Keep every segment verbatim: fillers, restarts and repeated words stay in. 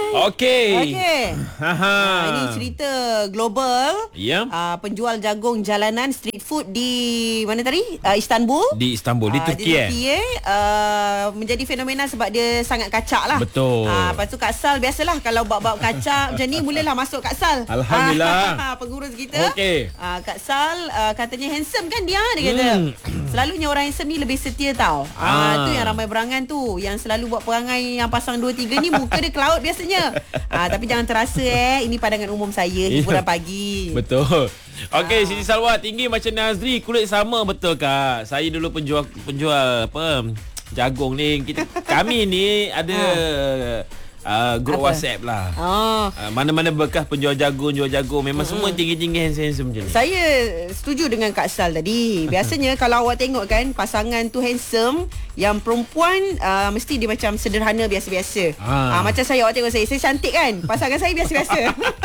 Okey. Okey. Haha. Uh, ini cerita global. Ya. Uh, penjual jagung jalanan street food di mana tadi? Uh, Istanbul. Di Istanbul, di Uh, Turki di eh. Turki eh. Uh, menjadi fenomena sebab dia sangat kacak lah. Betul. Uh, lepas tu Kak Sal biasalah kalau bab-bab kacak macam ni mulalah masuk Kak Sal. Alhamdulillah. Pengurus kita. Okey. Uh, Kak Sal uh, katanya handsome kan dia, dia kata. Hmm. Selalunya orang handsome ni lebih setia tau. Ah, Ah. tu yang ramai berangan tu, yang selalu buat perangai yang pasang dua tiga ni muka dia cloud biasanya. Ah, tapi jangan terasa eh, ini pandangan umum saya hiburan pagi. Betul. Okey, Ah. Siti Salwa tinggi macam Nazri, kulit sama betul Kak. Saya dulu penjual penjual apa jagung ni. Kita kami ni ada Uh, grup Apa? WhatsApp lah. Oh. Uh, mana-mana bekas penjual jagung, jual jagung memang mm-hmm. semua tinggi-tinggi handsome macam ni. Saya setuju dengan Kak Sal tadi. Biasanya kalau awak tengok kan pasangan tu handsome, yang perempuan uh, mesti dia macam sederhana biasa-biasa. Ah. Uh, macam saya, awak tengok saya, saya cantik kan? Pasangan saya biasa-biasa.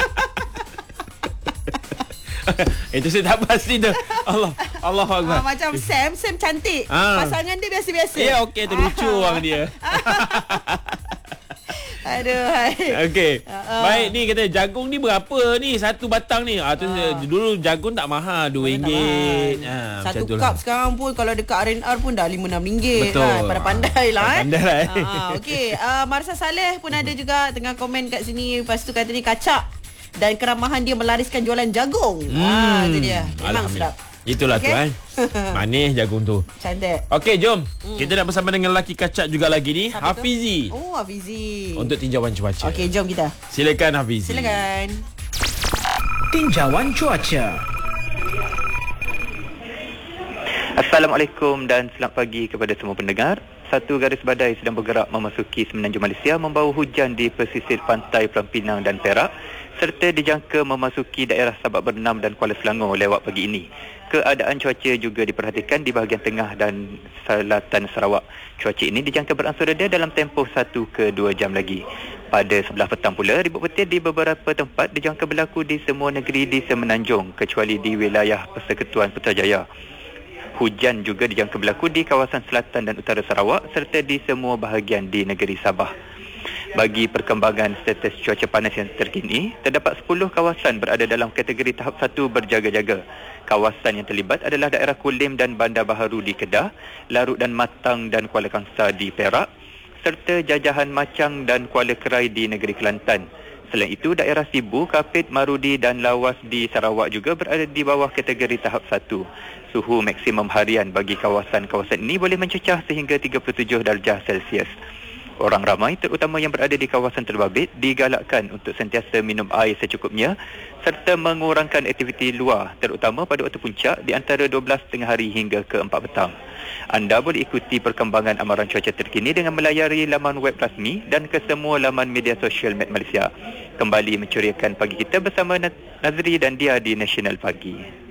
Itu saya tak pasti tu. Allah Allah Akbar. uh, macam Sam, Sam cantik. Ah. Pasangan dia biasa-biasa. Ya okey tu lucu orang dia. Aduh, hai. Okey. Uh, Baik ni kata jagung ni berapa ni satu batang ni? Ah tu uh. dulu jagung tak mahal dua ringgit. Ha, satu cup lah. Sekarang pun kalau dekat R and R pun dah lima enam ringgit. Betul. Kan? Pandai-pandai lah eh. Pandai lah. Eh. Ha, okey, uh, Marsa Saleh pun ada juga tengah komen kat sini. Lepas tu kata ni kacak dan keramahan dia melariskan jualan jagung. Hmm. Ha, tu dia. Memang sedap. Itulah okay. tu kan. Manis jagung tu. Cantik. Okey, jom. Hmm. Kita nak bersama dengan lelaki kacak juga lagi ni, Siapa Hafizi. Tu? Oh, Hafizi. Untuk tinjauan cuaca. Okey, jom kita. Silakan Hafizi. Silakan. Tinjauan cuaca. Assalamualaikum dan selamat pagi kepada semua pendengar. Satu garis badai sedang bergerak memasuki semenanjung Malaysia membawa hujan di pesisir pantai Pulau Pinang dan Perak serta dijangka memasuki daerah Sabak Bernam dan Kuala Selangor lewat pagi ini. Keadaan cuaca juga diperhatikan di bahagian tengah dan selatan Sarawak. Cuaca ini dijangka beransur reda dalam tempoh satu ke dua jam lagi. Pada sebelah petang pula, ribut petir di beberapa tempat dijangka berlaku di semua negeri di semenanjung kecuali di wilayah Persekutuan Putrajaya. Hujan juga dijangka berlaku di kawasan selatan dan utara Sarawak serta di semua bahagian di negeri Sabah. Bagi perkembangan status cuaca panas yang terkini, terdapat sepuluh kawasan berada dalam kategori tahap satu berjaga-jaga. Kawasan yang terlibat adalah daerah Kulim dan Bandar Baharu di Kedah, Larut dan Matang dan Kuala Kangsar di Perak, serta Jajahan Macang dan Kuala Kerai di negeri Kelantan. Selain itu, daerah Sibu, Kapit, Marudi dan Lawas di Sarawak juga berada di bawah kategori tahap satu. Suhu maksimum harian bagi kawasan-kawasan ini boleh mencecah sehingga tiga puluh tujuh darjah Celsius. Orang ramai, terutama yang berada di kawasan terbabit, digalakkan untuk sentiasa minum air secukupnya serta mengurangkan aktiviti luar, terutama pada waktu puncak di antara dua belas tengah hari hingga ke empat petang. Anda boleh ikuti perkembangan amaran cuaca terkini dengan melayari laman web rasmi dan ke semua laman media sosial Met Malaysia. Kembali menceriakan pagi kita bersama Nazri dan Dia di Nasional Pagi.